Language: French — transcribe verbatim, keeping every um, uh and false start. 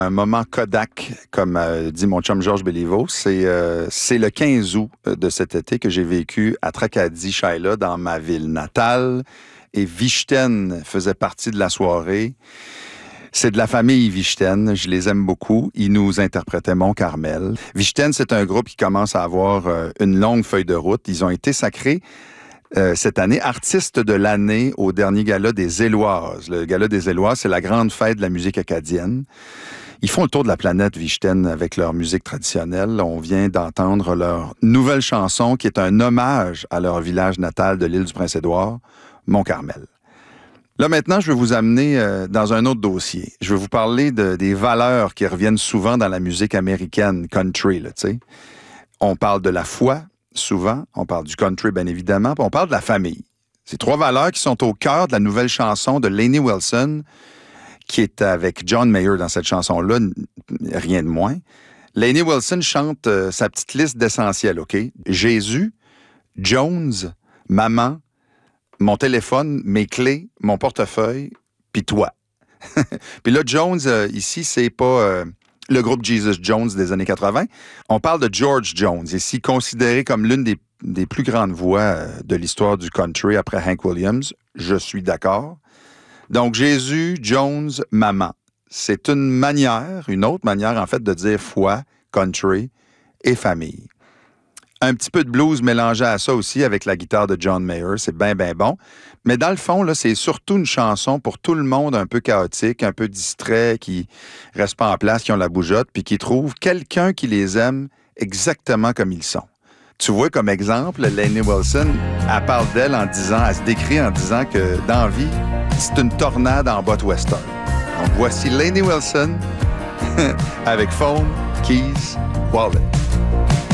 Un moment Kodak, comme euh, dit mon chum Georges Béliveau, c'est, euh, c'est le quinze août de cet été que j'ai vécu à Tracadie-Shaila, dans ma ville natale. Et Vichten faisait partie de la soirée. C'est de la famille Vichten, je les aime beaucoup. Ils nous interprétaient Mon Carmel. Vichten, c'est un groupe qui commence à avoir euh, une longue feuille de route. Ils ont été sacrés euh, cette année artistes de l'année au dernier gala des Éloises. Le gala des Éloises, c'est la grande fête de la musique acadienne. Ils font le tour de la planète, Vichten, avec leur musique traditionnelle. On vient d'entendre leur nouvelle chanson qui est un hommage à leur village natal de l'île du Prince-Édouard, Mon Carmel. Là, maintenant, je vais vous amener euh, dans un autre dossier. Je vais vous parler de, des valeurs qui reviennent souvent dans la musique américaine, country, là, tu sais. On parle de la foi, souvent. On parle du country, bien évidemment. Puis on parle de la famille. C'est trois valeurs qui sont au cœur de la nouvelle chanson de Lainey Wilson, qui est avec John Mayer dans cette chanson-là, rien de moins. Lainey Wilson chante euh, sa petite liste d'essentiels, OK? Jésus, Jones, maman, mon téléphone, mes clés, mon portefeuille, puis toi. Puis là, Jones, euh, ici, c'est pas euh, le groupe Jesus Jones des années quatre-vingt. On parle de George Jones, ici considéré comme l'une des, des plus grandes voix euh, de l'histoire du country après Hank Williams. Je suis d'accord. Donc, Jésus, Jones, maman. C'est une manière, une autre manière, en fait, de dire foi, country et famille. Un petit peu de blues mélangé à ça aussi avec la guitare de John Mayer. C'est bien, bien bon. Mais dans le fond, là, c'est surtout une chanson pour tout le monde un peu chaotique, un peu distrait, qui reste pas en place, qui ont la bougeotte, puis qui trouve quelqu'un qui les aime exactement comme ils sont. Tu vois, comme exemple, Lainey Wilson, elle parle d'elle en disant, elle se décrit en disant que dans la vie, c'est une tornade en botte western. Donc voici Lainey Wilson avec Phone, Keys, Wallet.